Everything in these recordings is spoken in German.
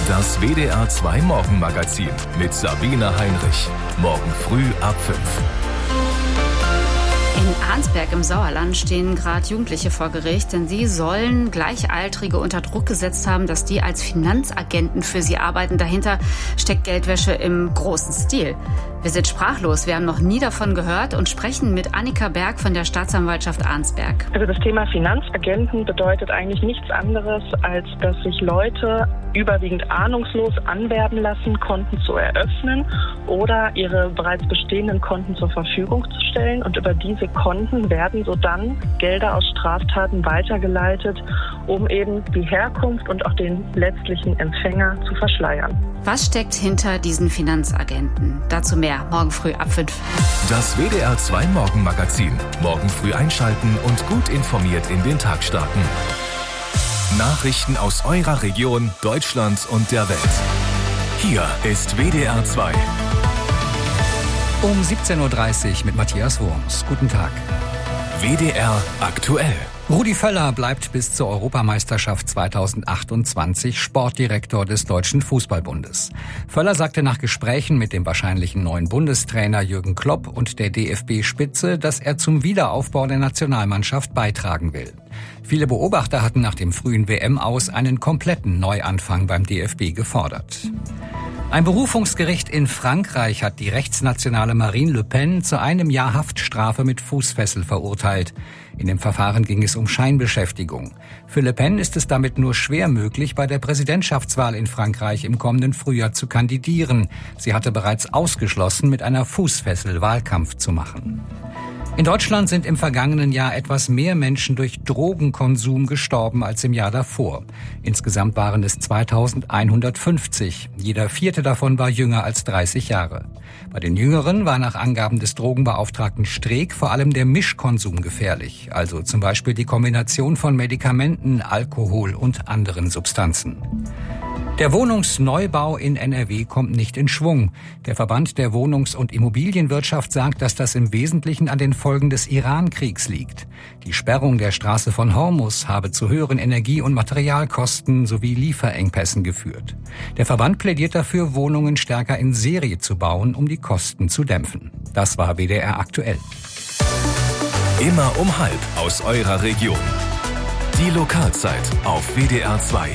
Das WDR 2 Morgenmagazin mit Sabine Heinrich. Morgen früh ab 5. In Arnsberg im Sauerland stehen gerade Jugendliche vor Gericht, denn sie sollen Gleichaltrige unter Druck gesetzt haben, dass die als Finanzagenten für sie arbeiten. Dahinter steckt Geldwäsche im großen Stil. Wir sind sprachlos, wir haben noch nie davon gehört und sprechen mit Annika Berg von der Staatsanwaltschaft Arnsberg. Also das Thema Finanzagenten bedeutet eigentlich nichts anderes, als dass sich Leute überwiegend ahnungslos anwerben lassen, Konten zu eröffnen oder ihre bereits bestehenden Konten zur Verfügung zu stellen. Und über diese Konten werden so dann Gelder aus Straftaten weitergeleitet, um eben die Herkunft und auch den letztlichen Empfänger zu verschleiern. Was steckt hinter diesen Finanzagenten? Dazu mehr morgen früh ab 5. Das WDR 2 Morgenmagazin. Morgen früh einschalten und gut informiert in den Tag starten. Nachrichten aus eurer Region, Deutschland und der Welt. Hier ist WDR 2. Um 17.30 Uhr mit Matthias Wurms. Guten Tag. WDR aktuell. Rudi Völler bleibt bis zur Europameisterschaft 2028 Sportdirektor des Deutschen Fußballbundes. Völler sagte nach Gesprächen mit dem wahrscheinlichen neuen Bundestrainer Jürgen Klopp und der DFB-Spitze, dass er zum Wiederaufbau der Nationalmannschaft beitragen will. Viele Beobachter hatten nach dem frühen WM-Aus einen kompletten Neuanfang beim DFB gefordert. Ein Berufungsgericht in Frankreich hat die rechtsnationale Marine Le Pen zu 1 Jahr Haftstrafe mit Fußfessel verurteilt. In dem Verfahren ging es um Scheinbeschäftigung. Für Le Pen ist es damit nur schwer möglich, bei der Präsidentschaftswahl in Frankreich im kommenden Frühjahr zu kandidieren. Sie hatte bereits ausgeschlossen, mit einer Fußfessel Wahlkampf zu machen. In Deutschland sind im vergangenen Jahr etwas mehr Menschen durch Drogenkonsum gestorben als im Jahr davor. Insgesamt waren es 2150. Jeder 4. davon war jünger als 30 Jahre. Bei den Jüngeren war nach Angaben des Drogenbeauftragten Streeck vor allem der Mischkonsum gefährlich, also zum Beispiel die Kombination von Medikamenten, Alkohol und anderen Substanzen. Der Wohnungsneubau in NRW kommt nicht in Schwung. Der Verband der Wohnungs- und Immobilienwirtschaft sagt, dass das im Wesentlichen an den Folgen des Iran-Kriegs liegt. Die Sperrung der Straße von Hormuz habe zu höheren Energie- und Materialkosten sowie Lieferengpässen geführt. Der Verband plädiert dafür, Wohnungen stärker in Serie zu bauen, um die Kosten zu dämpfen. Das war WDR aktuell. Immer um 12:30 aus eurer Region. Die Lokalzeit auf WDR 2.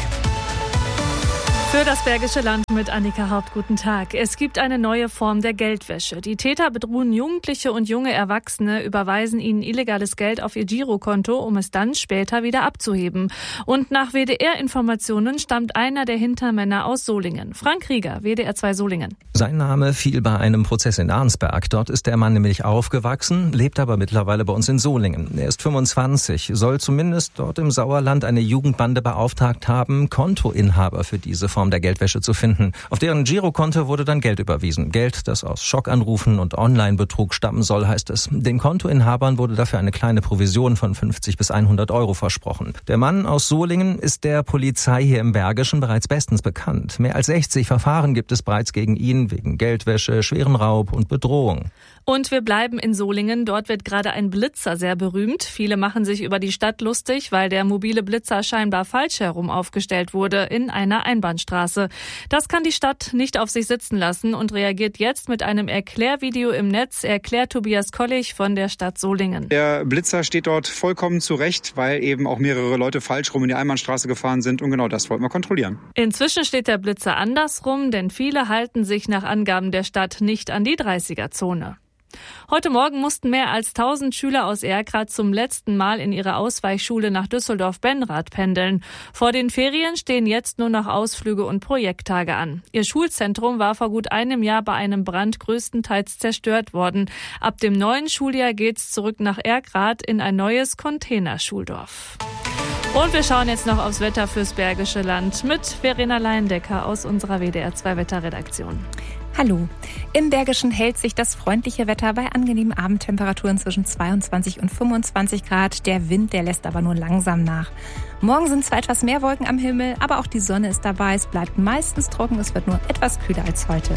Für das Bergische Land mit Annika Haupt, guten Tag. Es gibt eine neue Form der Geldwäsche. Die Täter bedrohen Jugendliche und junge Erwachsene, überweisen ihnen illegales Geld auf ihr Girokonto, um es dann später wieder abzuheben. Und nach WDR-Informationen stammt einer der Hintermänner aus Solingen. Frank Rieger, WDR 2 Solingen. Sein Name fiel bei einem Prozess in Arnsberg. Dort ist der Mann nämlich aufgewachsen, lebt aber mittlerweile bei uns in Solingen. Er ist 25, soll zumindest dort im Sauerland eine Jugendbande beauftragt haben, Kontoinhaber für diese Form der Geldwäsche zu finden. Auf deren Girokonto wurde dann Geld überwiesen. Geld, das aus Schockanrufen und Online-Betrug stammen soll, heißt es. Den Kontoinhabern wurde dafür eine kleine Provision von 50 bis 100 Euro versprochen. Der Mann aus Solingen ist der Polizei hier im Bergischen bereits bestens bekannt. Mehr als 60 Verfahren gibt es bereits gegen ihn wegen Geldwäsche, schweren Raub und Bedrohung. Und wir bleiben in Solingen. Dort wird gerade ein Blitzer sehr berühmt. Viele machen sich über die Stadt lustig, weil der mobile Blitzer scheinbar falsch herum aufgestellt wurde in einer Einbahnstraße. Das kann die Stadt nicht auf sich sitzen lassen und reagiert jetzt mit einem Erklärvideo im Netz, erklärt Tobias Kollig von der Stadt Solingen. Der Blitzer steht dort vollkommen zurecht, weil eben auch mehrere Leute falsch rum in die Einbahnstraße gefahren sind und genau das wollten wir kontrollieren. Inzwischen steht der Blitzer andersrum, denn viele halten sich nach Angaben der Stadt nicht an die 30er-Zone. Heute Morgen mussten mehr als 1000 Schüler aus Erkrath zum letzten Mal in ihre Ausweichschule nach Düsseldorf-Benrath pendeln. Vor den Ferien stehen jetzt nur noch Ausflüge und Projekttage an. Ihr Schulzentrum war vor gut einem Jahr bei einem Brand größtenteils zerstört worden. Ab dem neuen Schuljahr geht's zurück nach Erkrath in ein neues Containerschuldorf. Und wir schauen jetzt noch aufs Wetter fürs Bergische Land mit Verena Leindecker aus unserer WDR 2 Wetterredaktion. Hallo. Im Bergischen hält sich das freundliche Wetter bei angenehmen Abendtemperaturen zwischen 22 und 25 Grad. Der Wind, der lässt aber nur langsam nach. Morgen sind zwar etwas mehr Wolken am Himmel, aber auch die Sonne ist dabei. Es bleibt meistens trocken, es wird nur etwas kühler als heute.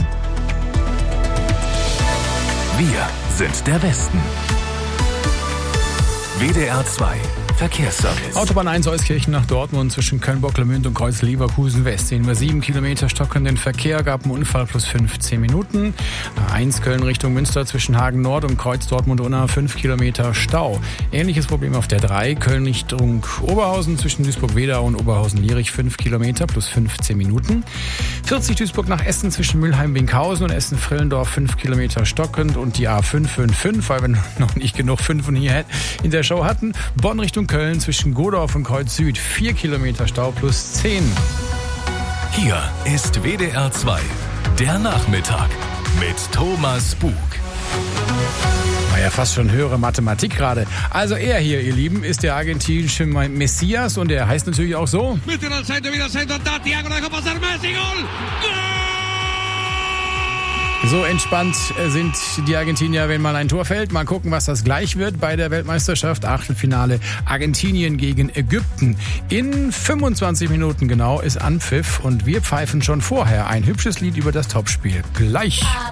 Wir sind der Westen. WDR 2 Verkehrsservice. Autobahn 1 Euskirchen nach Dortmund zwischen Köln-Bocklemünd und Kreuz-Leverkusen West sehen wir 7 Kilometer stockenden Verkehr, gab einen Unfall plus 15 Minuten. A1 Köln Richtung Münster zwischen Hagen Nord und Kreuz Dortmund-Unna 5 Kilometer Stau. Ähnliches Problem auf der 3 Köln Richtung Oberhausen zwischen Duisburg-Wedau und Oberhausen-Lierich 5 Kilometer plus 15 Minuten. 40 Duisburg nach Essen zwischen Mülheim-Winkhausen und Essen-Frillendorf 5 Kilometer stockend und die A555, weil wir noch nicht genug 5 hier in der Show hatten. Bonn Richtung Köln zwischen Godorf und Kreuz Süd 4 Kilometer Stau plus 10. Hier ist WDR 2, der Nachmittag mit Thomas Bug. War ja fast schon höhere Mathematik gerade. Also er hier, ihr Lieben, ist der argentinische Messias und er heißt natürlich auch so. So entspannt sind die Argentinier, wenn mal ein Tor fällt. Mal gucken, was das gleich wird bei der Weltmeisterschaft. Achtelfinale Argentinien gegen Ägypten. In 25 Minuten genau ist Anpfiff und wir pfeifen schon vorher ein hübsches Lied über das Topspiel. Gleich.